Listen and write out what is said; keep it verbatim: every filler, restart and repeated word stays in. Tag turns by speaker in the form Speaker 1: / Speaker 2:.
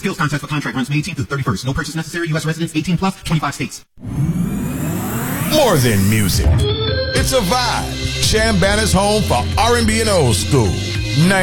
Speaker 1: Skills contest for contract runs May eighteenth through thirty-first. No purchase necessary. U S residents eighteen plus, twenty-five states.
Speaker 2: More than music. It's a vibe. Chambana's home for R and B and old school.